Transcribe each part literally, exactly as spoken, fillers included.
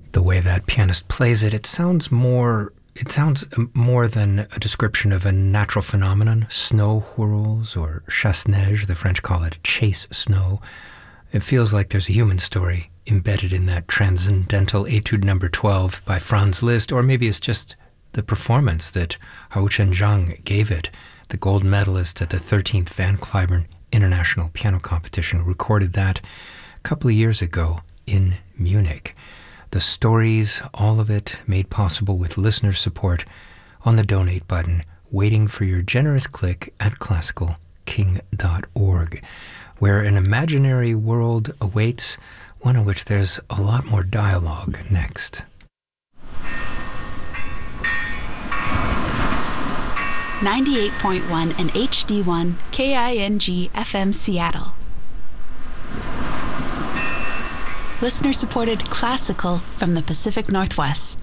the way that pianist plays it, it sounds more it sounds more than a description of a natural phenomenon, snow whirls or chasse-neige, the French call it chase snow. It feels like there's a human story embedded in that transcendental etude number twelve by Franz Liszt, or maybe it's just the performance that Hao-Chen Zhang gave it, the gold medalist at the thirteenth Van Cliburn International Piano Competition, recorded that a couple of years ago in Munich. The stories, all of it made possible with listener support on the donate button, waiting for your generous click at classical king dot org, where an imaginary world awaits, one in which there's a lot more dialogue next. ninety-eight point one and H D one K I N G F M Seattle. Listener-supported classical from the Pacific Northwest.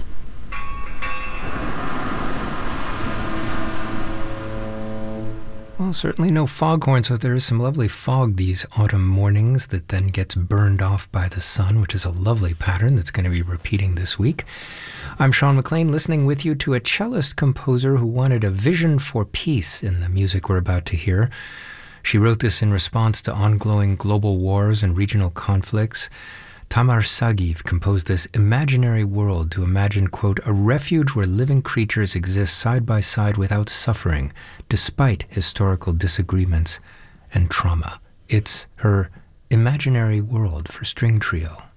Well, certainly no foghorns, so there is some lovely fog these autumn mornings that then gets burned off by the sun, which is a lovely pattern that's going to be repeating this week. I'm Sean McLean, listening with you to a cellist composer who wanted a vision for peace in the music we're about to hear. She wrote this in response to ongoing global wars and regional conflicts. Tamar Sagiv composed this imaginary world to imagine, quote, a refuge where living creatures exist side by side without suffering, despite historical disagreements and trauma. It's her imaginary world for string trio.